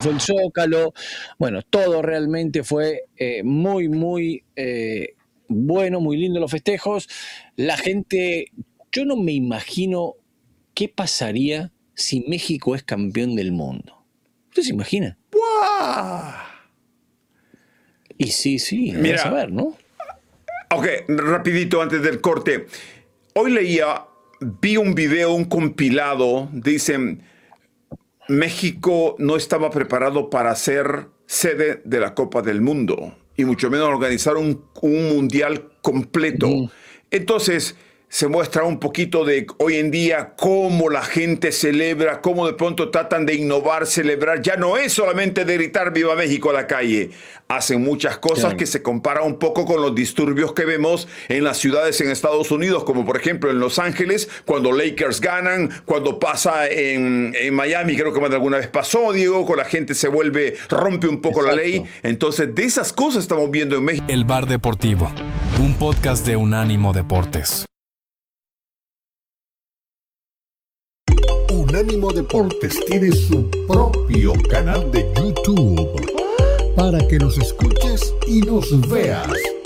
fue el Zócalo. Bueno, todo realmente fue muy, muy bueno, muy lindo los festejos. La gente, yo no me imagino qué pasaría si México es campeón del mundo. ¿Usted se imagina? ¡Buah! Y sí, a Mira, saber, ¿no? Ok, rapidito antes del corte. Hoy vi un video, un compilado, dicen, México no estaba preparado para ser sede de la Copa del Mundo, y mucho menos organizar un mundial completo. Entonces, se muestra un poquito de hoy en día cómo la gente celebra, cómo de pronto tratan de innovar, celebrar. Ya no es solamente de gritar Viva México a la calle. Hacen muchas cosas Claro. que se comparan un poco con los disturbios que vemos en las ciudades en Estados Unidos, como por ejemplo en Los Ángeles, cuando Lakers ganan, cuando pasa en Miami, creo que más de alguna vez pasó, Diego, con la gente se vuelve, rompe un poco la ley. Entonces, de esas cosas estamos viendo en México. El Bar Deportivo, un podcast de Unánimo Deportes. Unánimo Deportes tiene su propio canal de YouTube para que nos escuches y nos veas.